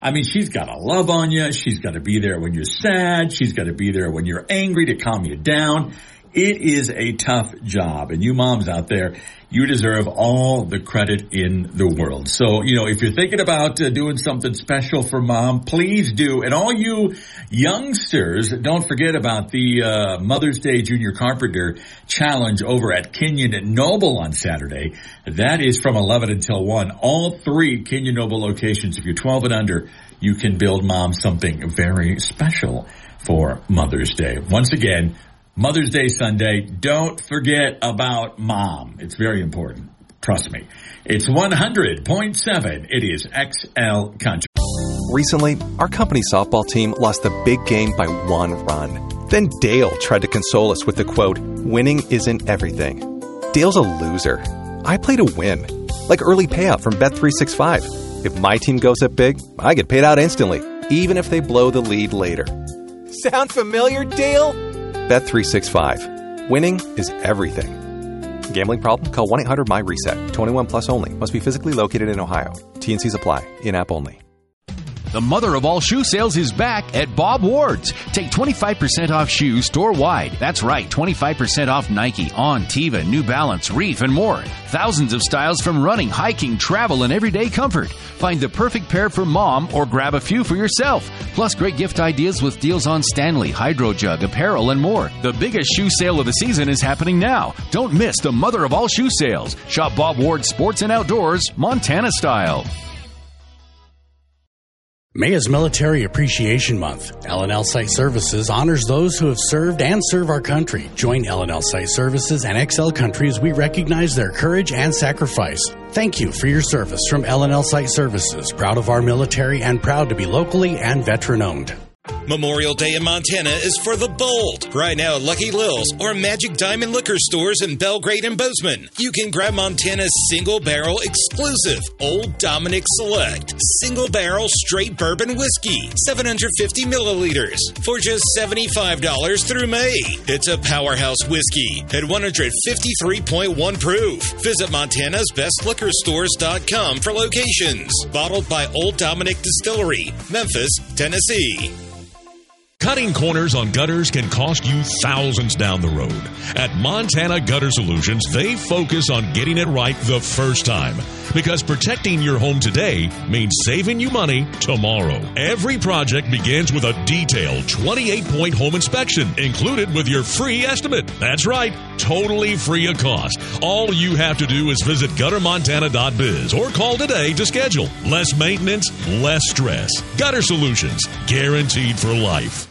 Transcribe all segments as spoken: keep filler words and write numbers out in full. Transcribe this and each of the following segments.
I mean, she's got to love on you. She's got to be there when you're sad. She's got to be there when you're angry to calm you down. It is a tough job. And you moms out there, you deserve all the credit in the world. So, you know, if you're thinking about uh, doing something special for mom, please do. And all you youngsters, don't forget about the uh, Mother's Day Junior Carpenter Challenge over at Kenyon Noble on Saturday. That is from eleven until one. All three Kenyon Noble locations. If you're twelve and under, you can build mom something very special for Mother's Day. Once again, Mother's Day Sunday, don't forget about mom. It's very important. Trust me. It's one hundred point seven. It is X L Country. Recently, our company softball team lost the big game by one run. Then Dale tried to console us with the quote, "Winning isn't everything." Dale's a loser. I play to win. Like early payout from Bet three sixty-five. If my team goes up big, I get paid out instantly, even if they blow the lead later. Sound familiar, Dale? Bet three sixty-five. Winning is everything. Gambling problem? Call one eight hundred M Y reset. twenty-one plus only. Must be physically located in Ohio. T and Cs apply. In-app only. The mother of all shoe sales is back at Bob Ward's. Take twenty-five percent off shoes store-wide. That's right, twenty-five percent off Nike, On, Teva, New Balance, Reef, and more. Thousands of styles from running, hiking, travel, and everyday comfort. Find the perfect pair for mom or grab a few for yourself. Plus great gift ideas with deals on Stanley, Hydro Jug, apparel, and more. The biggest shoe sale of the season is happening now. Don't miss the mother of all shoe sales. Shop Bob Ward's Sports and Outdoors, Montana style. May is Military Appreciation Month. L and L Site Services honors those who have served and serve our country. Join L and L Site Services and X L Country as we recognize their courage and sacrifice. Thank you for your service from L and L Site Services. Proud of our military and proud to be locally and veteran-owned. Memorial Day in Montana is for the bold. Right now at Lucky Lil's or Magic Diamond Liquor Stores in Belgrade and Bozeman, you can grab Montana's single barrel exclusive Old Dominick Select single barrel straight bourbon whiskey, seven hundred fifty milliliters for just seventy-five dollars through May. It's a powerhouse whiskey at one hundred fifty-three point one proof. Visit Montana's Best Liquor Stores dot com for locations. Bottled by Old Dominick Distillery, Memphis, Tennessee. Cutting corners on gutters can cost you thousands down the road. At Montana Gutter Solutions, they focus on getting it right the first time. Because protecting your home today means saving you money tomorrow. Every project begins with a detailed twenty-eight point home inspection, included with your free estimate. That's right, totally free of cost. All you have to do is visit gutter montana dot biz or call today to schedule. Less maintenance, less stress. Gutter Solutions, guaranteed for life.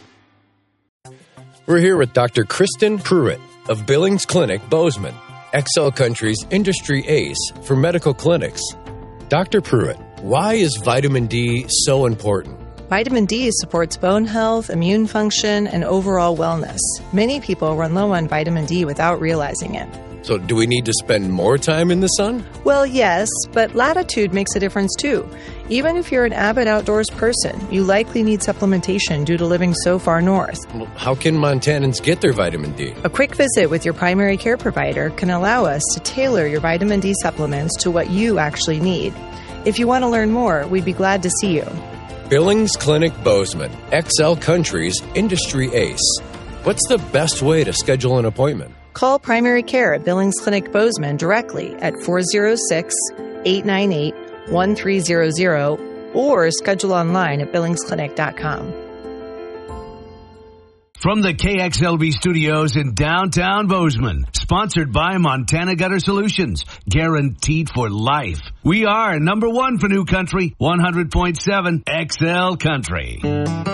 We're here with Doctor Kristen Pruitt of Billings Clinic, Bozeman, X L Country's industry ace for medical clinics. Doctor Pruitt, why is vitamin D so important? Vitamin D supports bone health, immune function, and overall wellness. Many people run low on vitamin D without realizing it. So do we need to spend more time in the sun? Well, yes, but latitude makes a difference too. Even if you're an avid outdoors person, you likely need supplementation due to living so far north. Well, how can Montanans get their vitamin D? A quick visit with your primary care provider can allow us to tailor your vitamin D supplements to what you actually need. If you want to learn more, we'd be glad to see you. Billings Clinic, Bozeman, X L Country's industry ace. What's the best way to schedule an appointment? Call primary care at Billings Clinic Bozeman directly at four oh six, eight nine eight, one three zero zero or schedule online at billings clinic dot com. From the K X L V studios in downtown Bozeman, sponsored by Montana Gutter Solutions, guaranteed for life. We are number one for New Country, one hundred point seven X L Country.